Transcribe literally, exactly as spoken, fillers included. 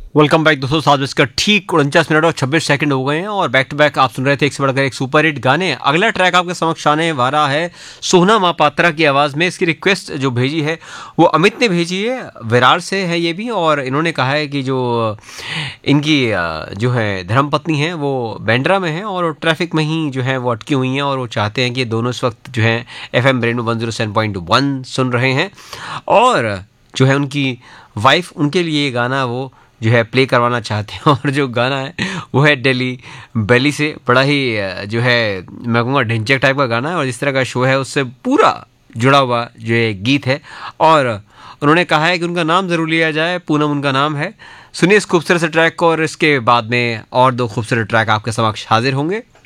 Welcome back दोस्तों। सात बजकर ठीक उनचास मिनट और छब्बीस सेकंड हो गए हैं और बैक टू बैक आप सुन रहे थे एक से बढ़कर एक सुपर हिट गाने। अगला ट्रैक आपके समक्ष आने वाला है सोहना महापात्रा की आवाज़ में। इसकी रिक्वेस्ट जो भेजी है वो अमित ने भेजी है, विरार से है ये भी, और इन्होंने कहा है कि जो इनकी जो है धर्मपत्नी है वो बैंड्रा में है और ट्रैफिक में ही जो है वो अटकी हुई हैं और वो चाहते हैं कि दोनों इस वक्त जो है F M Renu one zero seven point one सुन रहे हैं और जो है उनकी वाइफ उनके लिए ये गाना वो जो है प्ले करवाना चाहते हैं। और जो गाना है वो है दिल्ली बेली से। बड़ा ही जो है मैं कहूँगा ढिंचैक टाइप का गाना है और जिस तरह का शो है उससे पूरा जुड़ा हुआ जो है गीत है। और उन्होंने कहा है कि उनका नाम ज़रूर लिया जाए, पूनम उनका नाम है। सुनिए इस खूबसूरत से ट्रैक को और इसके बाद में और दो खूबसूरत ट्रैक आपके समक्ष हाजिर होंगे।